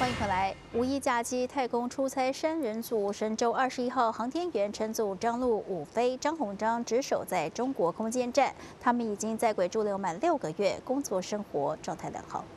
欢迎回来。五一假期太空出差3人组神舟21号航天员乘组张陆、伍飞、张鸿章值守在中国空间站，他们已经在轨驻留满6个月，工作生活状态良好。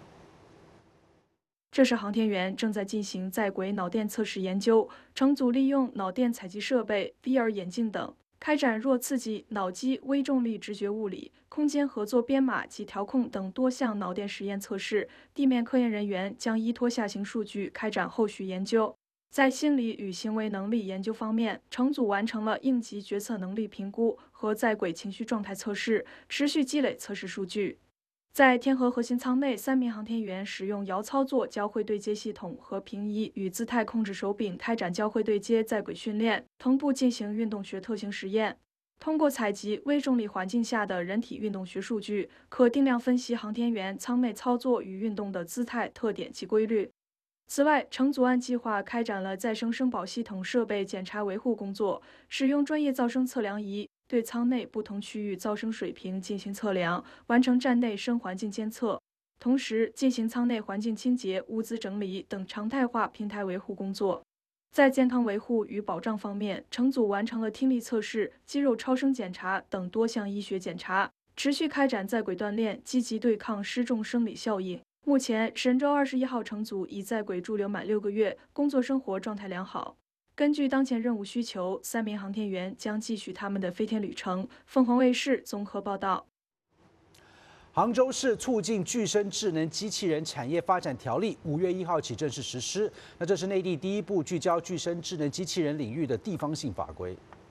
这时，航天员正在进行在轨脑电测试研究，乘组利用脑电采集设备、VR 眼镜等，开展弱刺激、脑机、微重力直觉物理、空间合作编码及调控等多项脑电实验测试。地面科研人员将依托下行数据开展后续研究。在心理与行为能力研究方面，乘组完成了应急决策能力评估和在轨情绪状态测试，持续积累测试数据。在天河核心舱内，3名航天员使用遥操作交会对接系统和平移与姿态控制手柄开展交会对接在轨训练，同步进行运动学特性实验。通过采集微重力环境下的人体运动学数据，可定量分析航天员舱内操作与运动的姿态特点及规律。此外，乘组按计划开展了再生生保系统设备检查维护工作，使用专业噪声测量仪对舱内不同区域噪声水平进行测量，完成站内声环境监测，同时进行舱内环境清洁、物资整理等常态化平台维护工作。在健康维护与保障方面，乘组完成了听力测试、肌肉超声检查等多项医学检查，持续开展在轨锻炼，积极对抗失重生理效应。目前，神舟21号乘组已在轨驻留满6个月，工作生活状态良好。根据当前任务需求，3名航天员将继续他们的飞天旅程。凤凰卫视综合报道。 杭州市促进具身智能机器人产业发展条例5月1号起正式实施。那这是内地第一部聚焦具身智能机器人领域的地方性法规。